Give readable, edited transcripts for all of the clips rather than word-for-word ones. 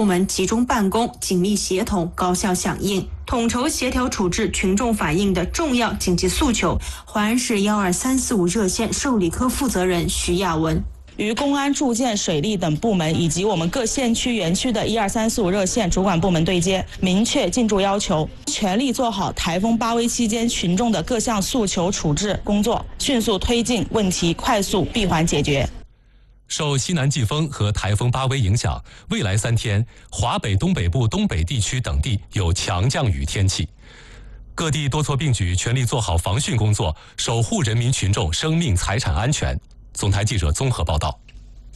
门集中办公、紧密协同、高效响应，统筹协调处置群众反映的重要紧急诉求。淮安市12345热线受理科负责人徐亚文。 与公安、住建、水利等部门以及我们各县区园区的12345热线主管部门对接，明确进驻要求，全力做好台风8威期间群众的各项诉求处置工作，迅速推进问题快速闭环解决。 受西南季风和台风8威影响，未来3天，华北东北部东北地区等地有强降雨天气。各地多措并举，全力做好防汛工作，守护人民群众生命财产安全。总台记者综合报道。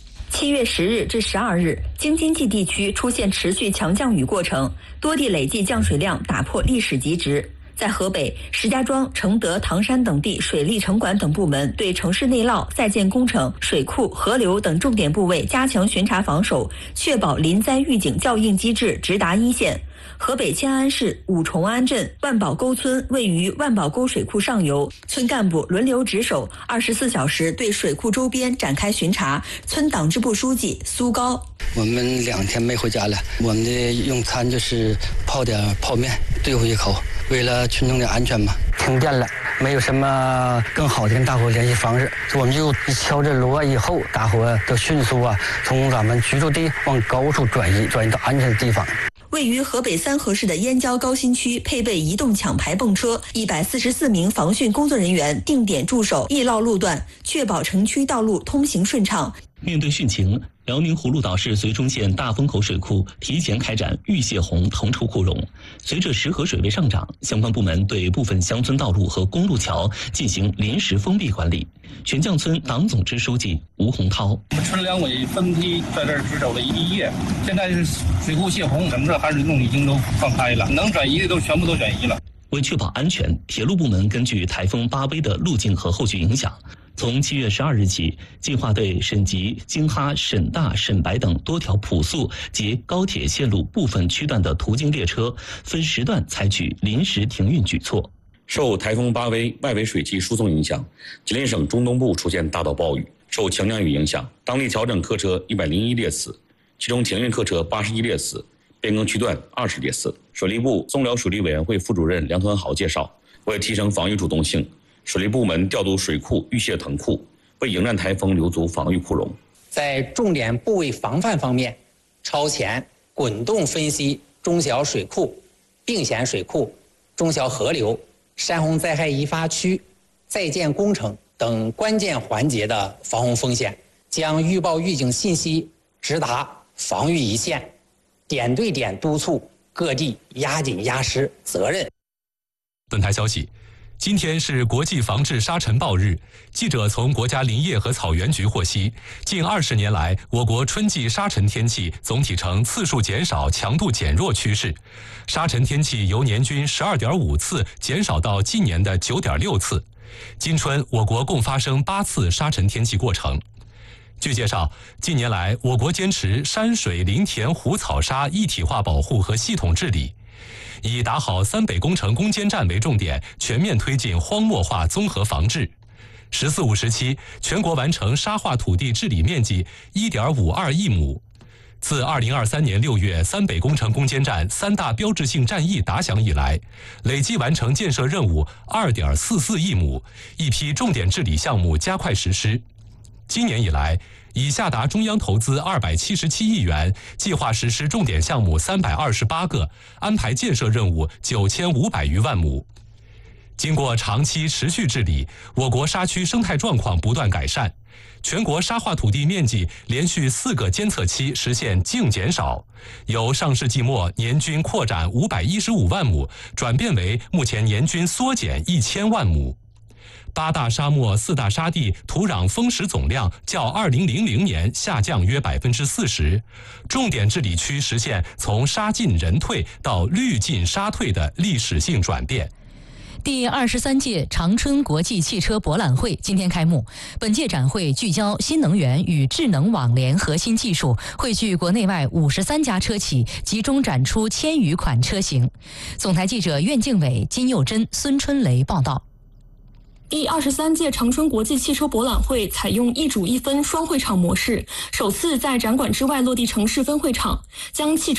7月10日至12日，京津冀地区出现持续强降雨过程，多地累计降水量打破历史极值。在河北，石家庄、承德、唐山等地水利城管等部门对城市内涝、在建工程、水库、河流等重点部位加强巡查防守，确保临灾预警校应机制直达一线。河北迁安市五重安镇万宝沟村位于万宝沟水库上游，村干部轮流值守，24小时对水库周边展开巡查。村党支部书记苏高： 我们2天没回家了，我们的用餐就是泡点泡面对付一口，为了群众的安全嘛。停电了，没有什么更好的跟大伙联系方式，我们就敲着锣以后，大伙都迅速从咱们居住地往高处转移到安全的地方。 位于河北三河市的燕郊高新区配备移动抢排泵车，144名防汛工作人员定点驻守易涝路段，确保城区道路通行顺畅。 面对汛情，辽宁葫芦岛市绥中县大风口水库提前开展玉泄洪腾出库容。随着石河水位上涨，相关部门对部分乡村道路和公路桥进行临时封闭管理。悬降村党总支书记吴洪涛： 我们村两委分批在这儿值守了1夜，现在是水库泄洪，整个含水洞已经都放开了，能转移的都全部都转移了。 为确保安全，铁路部门根据台风8威的路径和后续影响，从7月12日起，计划对沈集、京哈、沈大、沈白等多条普速及高铁线路部分区段的途经列车，分时段采取临时停运举措。 受台风8威外围水汽输送影响，吉林省中东部出现大到暴雨。受强降雨影响，当地调整客车101列次，其中停运客车81列次，变更区段20列次。水利部松辽水利委员会副主任梁团豪介绍，为提升防御主动性，水利部门调度水库预泄腾库，为迎战台风留足防御库容。 在重点部位防范方面，超前滚动分析中小水库、并险水库、中小河流、山洪灾害易发区、在建工程等关键环节的防洪风险，将预报预警信息直达防御一线，点对点督促各地压紧压实责任。 本台消息，今天是国际防治沙尘暴日。记者从国家林业和草原局获悉，近20年来，我国春季沙尘天气总体呈次数减少、强度减弱趋势。沙尘天气由年均12.5次减少到今年的9.6次。今春，我国共发生8次沙尘天气过程。据介绍，近年来，我国坚持山水林田湖草沙一体化保护和系统治理，以打好三北工程攻坚战为重点，全面推进荒漠化综合防治。“14·5”时期，全国完成沙化土地治理面积1.52亿亩。自2023年6月三北工程攻坚战3大标志性战役打响以来，累计完成建设任务2.44亿亩，一批重点治理项目加快实施。今年以来，已下达中央投资277亿元，计划实施重点项目328个，安排建设任务9500余万亩。经过长期持续治理，我国沙区生态状况不断改善，全国沙化土地面积连续4个监测期实现净减少，由上世纪末年均扩展515万亩，转变为目前年均缩减1000万亩。8大沙漠4大沙地土壤丰实总量较2000年下降约40%，重点治理区实现从沙进人退到绿进沙退的历史性转变。 第23届长春国际汽车博览会今天开幕。本届展会聚焦新能源与智能网联核心技术，汇聚国内外53家车企，集中展出1000余款车型。总台记者苑敬伟、金佑珍、孙春雷报道。 第23届长春国际汽车博览会采用一主一分双会场模式，首次在展馆之外落地城市分会场，将汽车